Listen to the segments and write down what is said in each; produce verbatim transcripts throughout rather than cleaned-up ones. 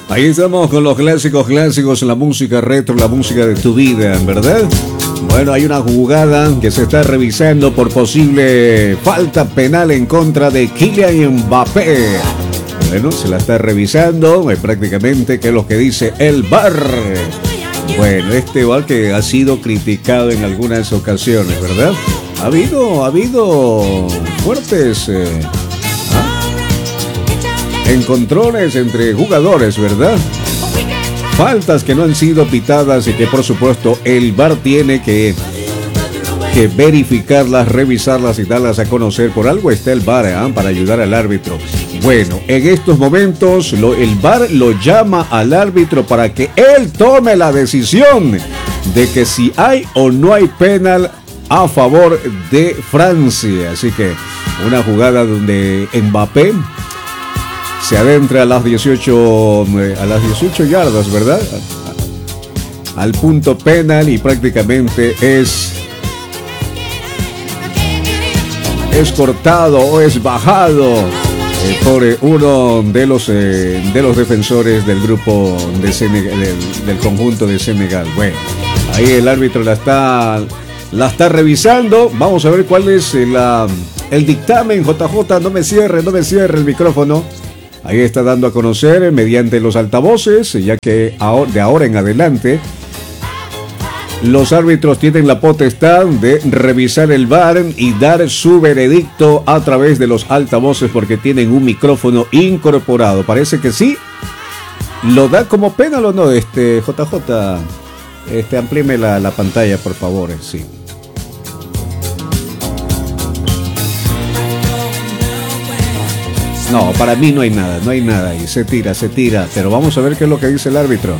Ahí estamos con los clásicos clásicos, la música retro, la música de tu vida, ¿verdad? Bueno, hay una jugada que se está revisando por posible falta penal en contra de Kylian Mbappé. Bueno, se la está revisando, eh, prácticamente, que es lo que dice el V A R. Bueno, este V A R que ha sido criticado en algunas ocasiones, ¿verdad? Ha habido, ha habido fuertes eh, ¿ah? encontrones entre jugadores, ¿verdad? Faltas que no han sido pitadas y que por supuesto el V A R tiene que, que verificarlas, revisarlas y darlas a conocer. Por algo está el V A R, ¿eh? Para ayudar al árbitro. Bueno, en estos momentos lo, el V A R lo llama al árbitro para que él tome la decisión de que si hay o no hay penal a favor de Francia. Así que una jugada donde Mbappé se adentra a las dieciocho, a las dieciocho yardas, ¿verdad? Al punto penal y prácticamente es, es cortado o es bajado eh, por eh, uno de los, eh, de los defensores del grupo de Senegal, del, del conjunto de Senegal. Bueno, ahí el árbitro la está, la está revisando. Vamos a ver cuál es la, el dictamen. J J, no me cierre, no me cierre el micrófono. Ahí está dando a conocer mediante los altavoces, ya que de ahora en adelante los árbitros tienen la potestad de revisar el V A R y dar su veredicto a través de los altavoces porque tienen un micrófono incorporado. Parece que sí. ¿Lo da como penal o no? Este, J J, este, amplíeme la, la pantalla, por favor. Sí. No, para mí no hay nada, no hay nada ahí. Se tira, se tira. Pero vamos a ver qué es lo que dice el árbitro.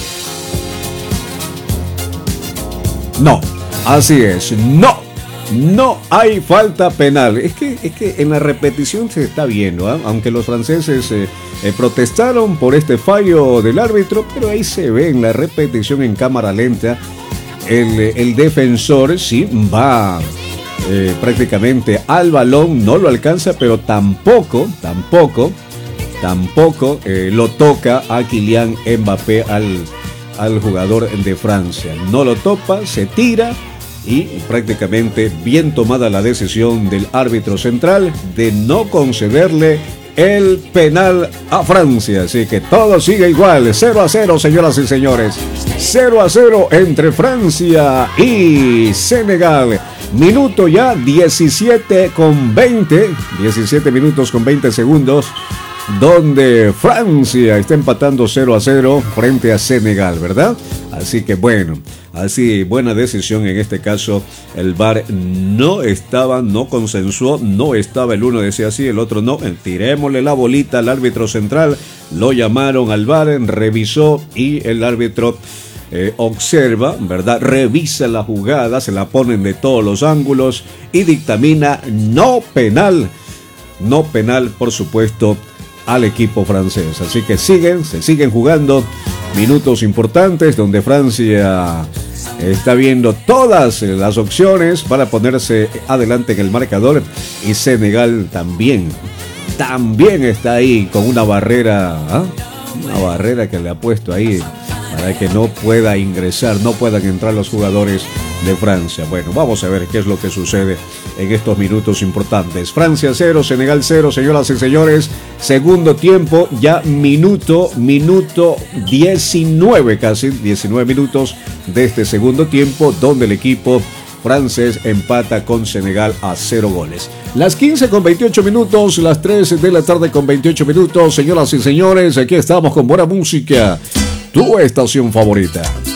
No, así es. No, no hay falta penal. Es que, es que en la repetición se está viendo, ¿eh? Aunque los franceses eh, eh, protestaron por este fallo del árbitro, pero ahí se ve en la repetición en cámara lenta. El, el defensor sí va... Eh, prácticamente al balón, no lo alcanza, pero tampoco, tampoco, tampoco eh, lo toca a Kylian Mbappé, al, al jugador de Francia. No lo topa, se tira y prácticamente bien tomada la decisión del árbitro central de no concederle el penal a Francia. Así que todo sigue igual, cero a cero, señoras y señores. cero a cero entre Francia y Senegal. Minuto ya diecisiete con veinte, diecisiete minutos con veinte segundos, donde Francia está empatando cero a cero frente a Senegal, ¿verdad? Así que bueno, así buena decisión en este caso. El V A R no estaba, no consensuó, no estaba, el uno decía así, el otro no. Tirémosle la bolita al árbitro central, lo llamaron al V A R, revisó y el árbitro Eh, observa, ¿verdad? Revisa la jugada, se la ponen de todos los ángulos y dictamina no penal, no penal, por supuesto, al equipo francés. Así que siguen, se siguen jugando minutos importantes donde Francia está viendo todas las opciones para ponerse adelante en el marcador y Senegal también, también está ahí con una barrera, ¿ah? Una barrera que le ha puesto ahí para que no pueda ingresar, no puedan entrar los jugadores de Francia. Bueno, vamos a ver qué es lo que sucede en estos minutos importantes. Francia cero, Senegal cero, señoras y señores. Segundo tiempo, ya minuto, minuto diecinueve, casi diecinueve minutos de este segundo tiempo, donde el equipo francés empata con Senegal a cero goles. Las quince con veintiocho minutos, las tres de la tarde con veintiocho minutos. Señoras y señores, aquí estamos con buena música. Tu estación favorita.